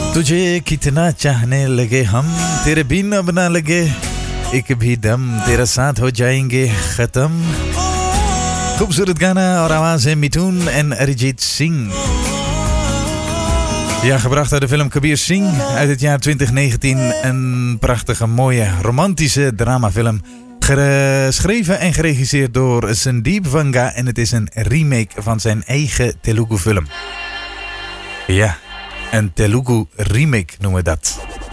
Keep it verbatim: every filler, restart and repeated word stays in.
तुझे कितना चाहने लगे हम, तेरे बिन अब ना लगे एक भी दम, तेरा साथ हो जाएंगे खत्म. खूबसूरत गाना और आवाज है Mithun en Arijit Singh. Ja, gebracht uit de film Kabir Singh uit het jaar twintig negentien. Een prachtige, mooie, romantische dramafilm. Geschreven en geregisseerd door Sandeep Vanga. En het is een remake van zijn eigen Telugu film. Ja, een Telugu remake noemen we dat.